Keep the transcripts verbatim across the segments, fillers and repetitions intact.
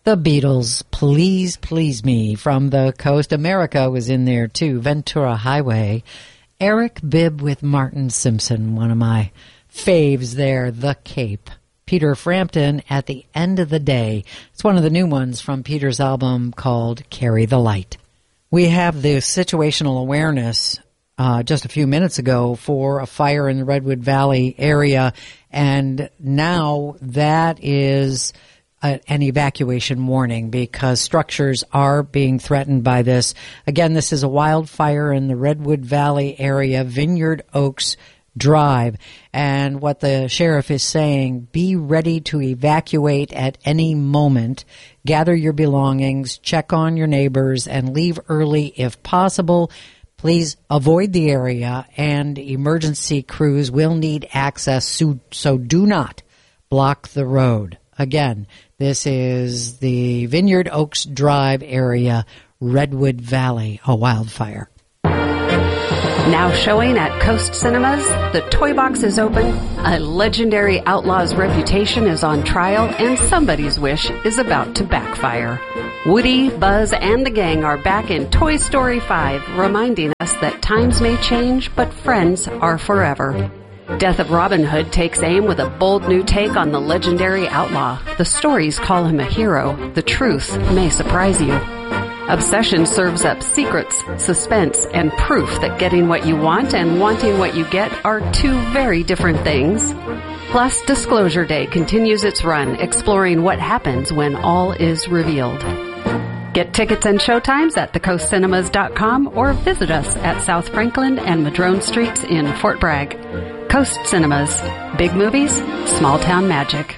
The Beatles, Please Please Me, from the coast. America was in there too. Ventura Highway. Eric Bibb with Martin Simpson, one of my faves there. The Cape. Peter Frampton, At the End of the Day. It's one of the new ones from Peter's album called Carry the Light. We have the situational awareness uh, just a few minutes ago for a fire in the Redwood Valley area, and now that is a, an evacuation warning because structures are being threatened by this. Again, this is a wildfire in the Redwood Valley area, Vineyard Oaks Drive, and what the sheriff is saying, be ready to evacuate at any moment. Gather your belongings, check on your neighbors, and leave early if possible. Please avoid the area, and emergency crews will need access, so, so do not block the road. Again, this is the Vineyard Oaks Drive area, Redwood Valley, a wildfire. Now showing at Coast Cinemas, The Toy Box is open, a legendary outlaw's reputation is on trial, and somebody's wish is about to backfire. Woody, Buzz, and the gang are back in Toy Story five, reminding us that times may change, but friends are forever. Death of Robin Hood takes aim with a bold new take on the legendary outlaw. The stories call him a hero. The truth may surprise you. Obsession serves up secrets, suspense, and proof that getting what you want and wanting what you get are two very different things. Plus, Disclosure Day continues its run, exploring what happens when all is revealed. Get tickets and showtimes at the coast cinemas dot com or visit us at South Franklin and Madrone Streets in Fort Bragg. Coast Cinemas. Big movies, small town magic.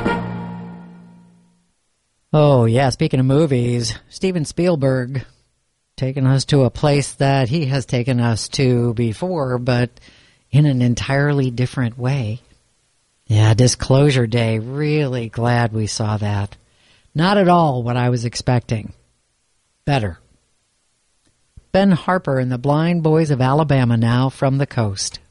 Oh, yeah, speaking of movies, Steven Spielberg taking us to a place that he has taken us to before, but in an entirely different way. Yeah, Disclosure Day, really glad we saw that. Not at all what I was expecting. Better. Ben Harper and the Blind Boys of Alabama now from the coast.